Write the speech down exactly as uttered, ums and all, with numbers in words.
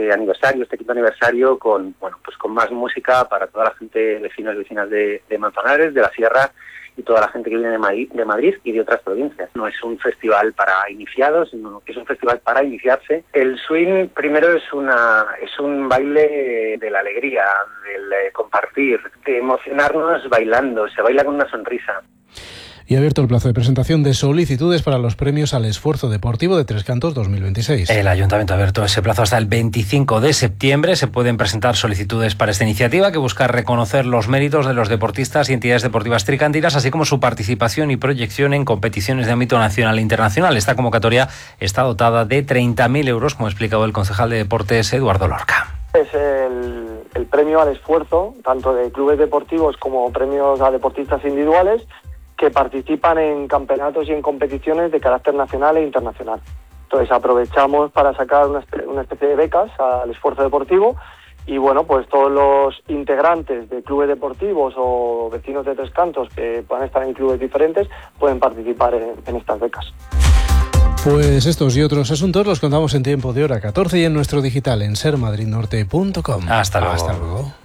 este aniversario, este quinto aniversario, con bueno pues con más música para toda la gente, vecinos y vecinas de, de Manzanares, de la Sierra, y toda la gente que viene de Madrid, de Madrid y de otras provincias. No es un festival para iniciados, sino que es un festival para iniciarse. El swing primero es una es un baile de la alegría, del eh, compartir, de emocionarnos bailando, se baila con una sonrisa. Y ha abierto el plazo de presentación de solicitudes para los premios al esfuerzo deportivo de Tres Cantos dos mil veintiséis. El Ayuntamiento ha abierto ese plazo hasta el veinticinco de septiembre. Se pueden presentar solicitudes para esta iniciativa que busca reconocer los méritos de los deportistas y entidades deportivas tricantinas, así como su participación y proyección en competiciones de ámbito nacional e internacional. Esta convocatoria está dotada de treinta mil euros, como ha explicado el concejal de Deportes, Eduardo Lorca. Es el, el premio al esfuerzo, tanto de clubes deportivos como premios a deportistas individuales, que participan en campeonatos y en competiciones de carácter nacional e internacional. Entonces aprovechamos para sacar una, una especie de becas al esfuerzo deportivo y bueno, pues todos los integrantes de clubes deportivos o vecinos de Tres Cantos que puedan estar en clubes diferentes pueden participar en, en estas becas. Pues estos y otros asuntos los contamos en tiempo de hora catorce y en nuestro digital en ser madrid norte punto com. Hasta luego. Hasta luego.